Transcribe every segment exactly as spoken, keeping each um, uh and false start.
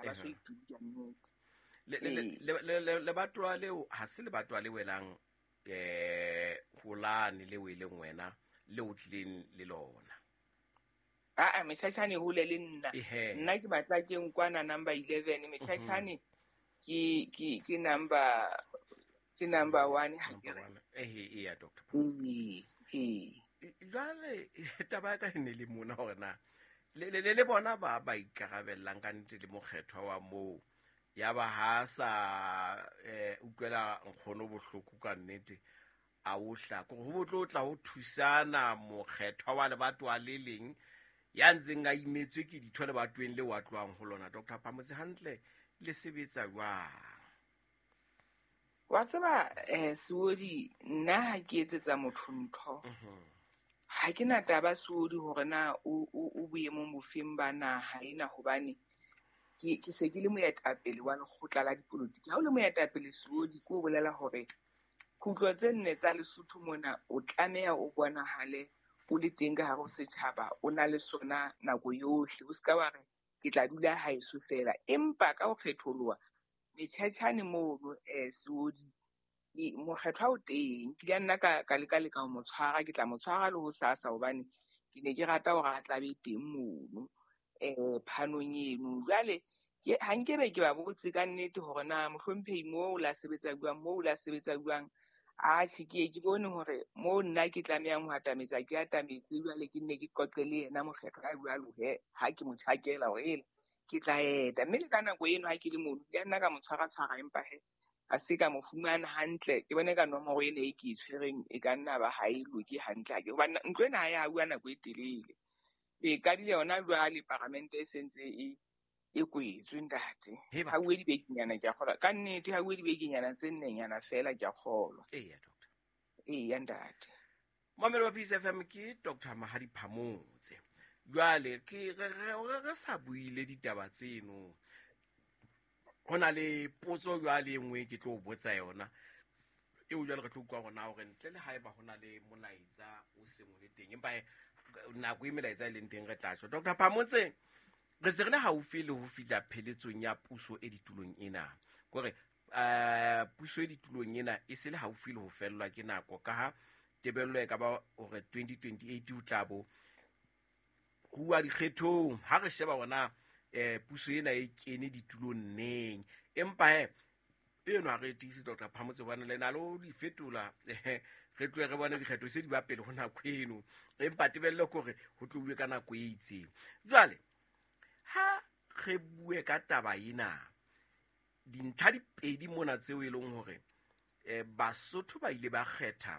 ba so itudia nnete le le le le batwa le ha se le batwa le welang eh holane le we le ngwena le o tlileng le lona a a meshashane hole le nna nna ke batla ke nkwana number eleven meshashane ke ke ke number ke number one ha ke re eh eh doctor eh eh jale taba ka ne le mona hore na le le le bona ba ba ikarabellang ka ntse le mokgethwa wa mo ya ba ha sa eh ukwela nkgono bohloko ka nnete a ohla go go botlotla ho thusana mokgethwa wa le batho a le leng ya ntseng a imetswe ke ditho le batweng le watlwang ho lona Doctor Phamotse hantle le sebetsa jwang wa tseba eh Suodi nna ha ke etsetsa motho ntho ha ke na taba Suodi hore na o o boemong bofeng bana ha ina hobane ke ke se ke le moetapele wa lekgotla la dipolotiki ha o le moetapele Suodi ko bolela hore khutlo tse nne tsa Lesotho mona o tlameha o bonahale o le teng ka hare ho setjhaba o na le sona nako yohle o ska wa re ke tla dula ha eso fela empa ka ho kgetholoa metjhatjhane mono eh Suodi mokgethwa o teng ke nna ka ka le ka le ka mo tshwara ke tla mo tshwara le ho sasa hobane ke ne ke rata hore a tla be teng mono eh phanong eno jwale ke ha nkebe ke ba botse ka nnete hore na mohlomphehi mo o la sebetsa buang mo o la sebetsa buang a tshike ke bone hore mo nna ke tlamehang ho atametsa ke atametse jwale ke nne ke qoqe le yena mokgethwa ka jwalo he ha ke mo tshakela hore ke tla eta mme le ka nako eno ha ke le mono ke nna ka mo tshwara tshwara empa he a se ka mo fumana hantle ke bone ka nomoro ene e ke itshwereng e ka nna ba ha e loke hantle ha ke hobane ntlo ena ya bua nako e telele e ka dile yona jwale parlamente e sentse e e kwetswe ntate ha bue di bekinyana ke a kgola ka nnete ha bue di bekinyana tse nnenyana fela ke a kgolwa eya doctor eya ntate mamelo wa Peace F M ke Doctor Mahadi Phamotse jwale ke re sa buile ditaba tseno hona le potso jwale engwe ke tlo botsa yona e o jwale re tlo kwa gona hore ntle le haeba hona le molaetsa o se mo le teng empa nna go imelaetsa le nteng re tla tsho Doctor Phamotse re se re le haufi le ho fitla pheletsong ya puso e ditulong ena gore eh puso e ditulong ena e se le haufi le ho fellwa ke nako ka ha tebello e ka ba hore twenty twenty-eight o tlabo huwa dikgethong ha re sheba bona eh puso ena e kene ditulong neng empa he eno a re tisi Doctor Phamotse bona le na lo di fetola re tloe re bona dikgetho se di ba pele hona kweno empa tebello gore ho tlo bue ka nako e itseng jwale ha re bue ka taba ena dintlha dipedi mona tseo e leng hore eh Basotho ba ile ba kgetha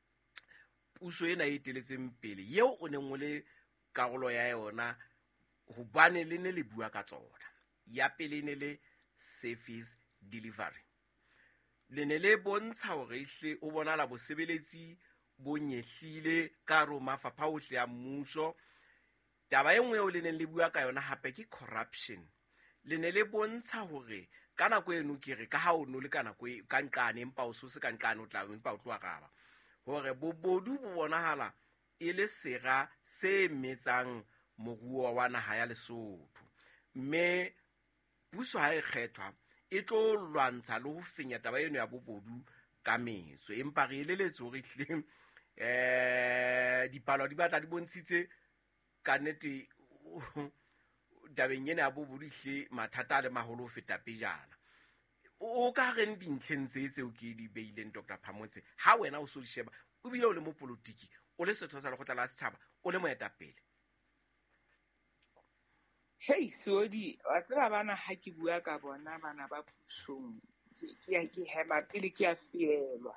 puso ena e teletseng pele yeo o neng o le karolo ya yona ho bane le ne le bua ka tsona ya pele ne le service delivery le ne le bontsha hore ihle o bona la bosebeletsi bo nyehlile ka roma fapha ohle ya mmuso taba engwe o le ne le bua ka yona hape ke corruption le ne le bontsha hore ka nako eno ke re ka ha o no le ka nako e ka nqane empa o so se ka nqane o tla empa o tloa gaba hore bobodu bo bonahala e le sera se metsang moruo wa naha ya Lesotho mme puso ha e kgethwa e tlo lwantsha le ho fenya taba eno ya bobodu ka metso empa re eleletse hore hleng eh dipalo di batla di bontshitse ka nnete tabeng ena ya bobodu hle mathata le maholo ho feta pejana o ka reng dintlheng tse tseo ke di beileng Doctor Phamotse ha wena o so di sheba o bile o le mo politiki o le setho sa lekgotla la setjhaba o le moetapele Hey Suodi wa tseba bana ha ke bua ka bona bana ba pusong ke ya ke hema pele ke a fielwa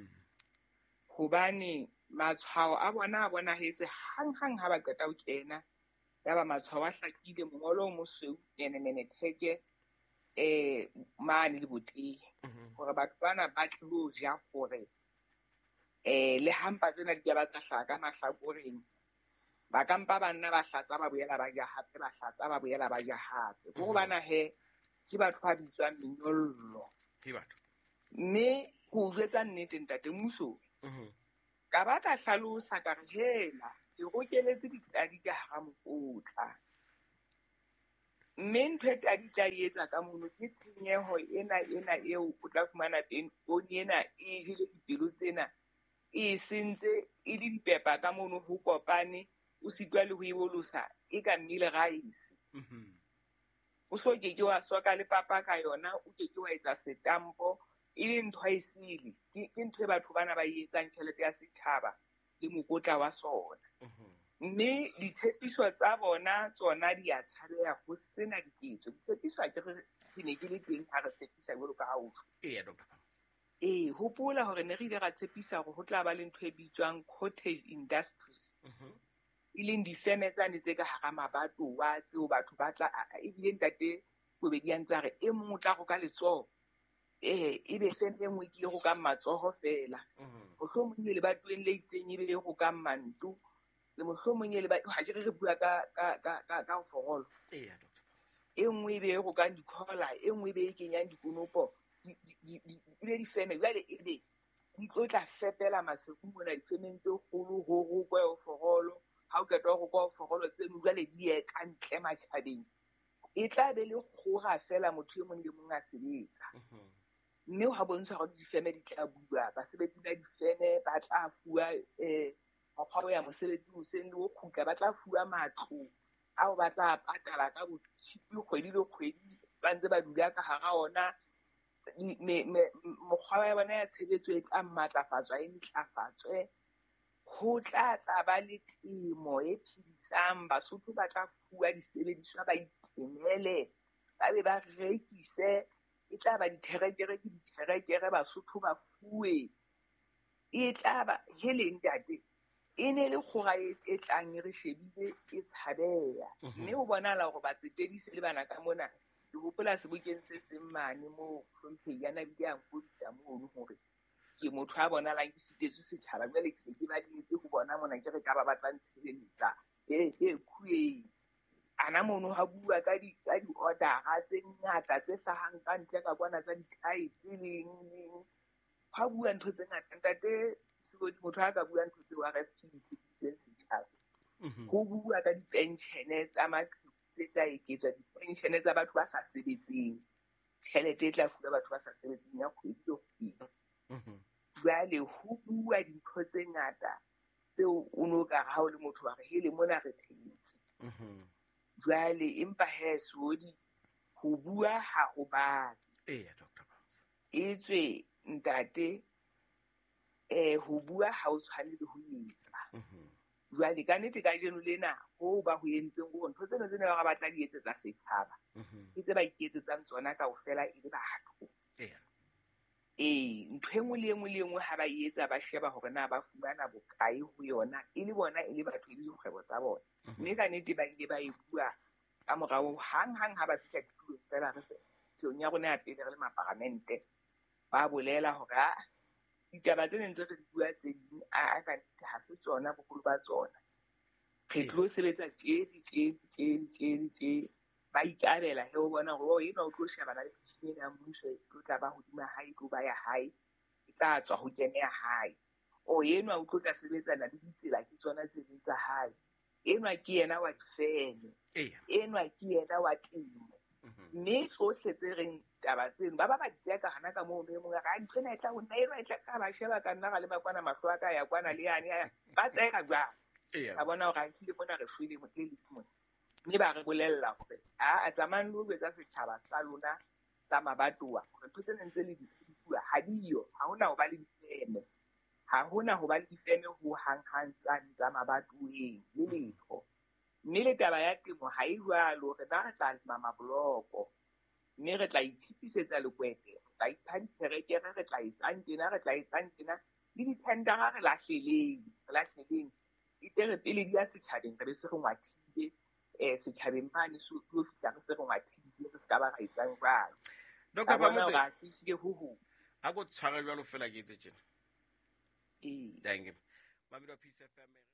hobane matshwao a bona a bona hetse hang hang ha ba qeta ho kena ya ba matshwao a hlakile mongolo mo seu ene mene theke eh mane le boteng hore batho bana ba tlo ja hore eh le hampa tsena di ba tla hlaka mahlakoreng ba kampa banna ba hlatsa ba boela ba ja hape ba hlatsa ba boela ba ja hape go bana he ke batho ba bitswang menyollo ke batho mme go jwetsa nnete ntate muso ka ba ka hlalosa ka re hela ke go keletse ditadi ka hara mokotla mme ntho e tadi tla e etsa ka mono ke tshenyeho ena ena eo o tla fumana poone ena e jele dipelo tsena e sentse e le dipepa ka mono ho kopane o sitwa le ho e bolosa e ka mmile rice o so ke ke wa soka le papa ka yona o ke ke wa etsa setampo e le ntho e sile ke ntho e batho bana ba e etsang tjhelete ya setjhaba le mokotla wa sona mme ditshepiso tsa bona tsona di a tshabeha ho sena diketso ditshepiso ke re ke ne ke le teng ha re tshepisa jwalo ka ha o ee doctor ee hopola hore ne re ile ra tshepisa hore ho tla ba le ntho e bitswang cottage industries e leng difeme tsane tse ka hara mabatowa tseo batho ba tla ebile ntate bobedi a ntse a re e mong o tla go ka letsoho ee ebe feme e nngwe ke e go ka matsoho fela mohlomong le lebatoweng le itseng e be e go ka mantu le mohlomong le batho ha ke re re bua ka ka ka ka forolo ee doctor e nngwe e be e go ka dikhola e nngwe e be e kenyang dikonopo ile difeme jwale e be di tlo tla fepela maseko mona difemeng tse kgolo ho go kwa o forolo ha o qeta go kwa o forolo tseno jwale di ye ka ntle matjhabeng e tla be le kgora fela motho e mong le mong a sebetsa mme ha bontsha hore difeme di tla bua basebetsi ba difeme ba tla fuwa eh mokgwa o ya mosebetsi hoseng le o khutla ba tla fuwa matlo ao ba tla patala ka botshipi kgwedi le kgwedi ba ntse ba dula ka hara ona mokgwa wa bona ya tshebetso e tla matlafatswa e ntlafatswe ho tla tla ba le temo e phedisang Basotho ba tla fuwa disebediswa ba itemele ba be ba rekise e tla ba diterekere ke diterekere Basotho ba fuwe e tla ba heleng tate e ne le kgora e tlang re shebile e tshabeha mme o bonahala hore ba tsetedise le bana ka mona le hopola sebokeng se seng mane mo hlomphe yana bile a mpodisa mono hore ke motho a bonalang ke sitetswe setjhaba jwale ke se ke ba dietse ho bona mona ke re ka ba batlang tshebeletsa e e khuwe ana mono ha bua ka di ka di order tse ngata tse hlahang ka ntle ka kwana tsa dikai tse leng leng ha bua ntho tse ngata ntate sebodi motho ha ka bua ntho tse wa re tsitsitseng setjhaba ho bua ka di-pension tsa maqheku tse tla eketswa di-pension tsa batho ba sa sebetseng tjhelete e tla fuwa batho ba sa sebetseng ya kgwedi le kgwedi jwale ho bua dintho tse ngata tseo o no ka ha o le motho wa re hele mona re phetse jwale empa he sodi ho bua ha ho ba ee doctor e tswe ntate eh ho bua ha o tshwane le ho etsa jwale ka nnete ka jeno lena ho ba ho entseng go ntho tsena tsena ba batla di etsetsa setjhaba ke tse ba iketsetsang tsona kaofela e le batho ee ntho engwe le engwe le engwe ha ba e etsa ba sheba hore na ba fumana bokae ho yona e le bona e le batho e le dikgwebo tsa bona mme ka nnete ba ile ba e bua ka morao hang hang ha ba fihla ditulong tsela re se tshong ya rona ya pele re le maparamente ba bolela hore a ditaba tse neng tse re di bua tse ding a ka nnete ha se tsona bogolo ba tsona re tlo sebetsa tje tje tje tje tje ba itabela he o bona hore eno o tlo shebana le pitching ya mmuso e tlo tla ba hodima hae tlo ba ya hae e tla tswa ho kene ya hae o eno o tlo tla sebetsana le ditsela ke tsona tse ding tsa hae eno ke yena wa difeme eno ke yena wa temo mme tsohle tse reng taba tseno ba ba ba ditya ka hana ka moo memo ga ntse na etla ona eno etla ka ba sheba ka nna ga le makwana mahlo a ka ya kwana le yani ya ba tseka jwa ka bona hore a ntile mona re shwele mo le mo mme ba re bolella hore a a tsamang lo betsa setjhaba sa lona sa mabatowa hore ntho tse ntse le di bua ha diyo ha hona ho ba le difeme ha hona ho ba le difeme ho hang hang tsa mabatoweng le letho mme le taba ya temo ha e jwalo re ba re tla lema maboloko mme re tla itshipisetsa lekwete re tla ipha diterekere re tla etsang tjena re tla etsang tjena le dithendara re lahleleng re lahleleng itere pele di ya setjhabeng re be se re ngwathile eh setjhabeng mane so tlo fihla re se re ngwathile re se ka ba ra etsang jwalo doctor Phamotse ga se se ho ho a go tshwara jwalo fela ke etse tjena ee thank you Mamelodi Peace F M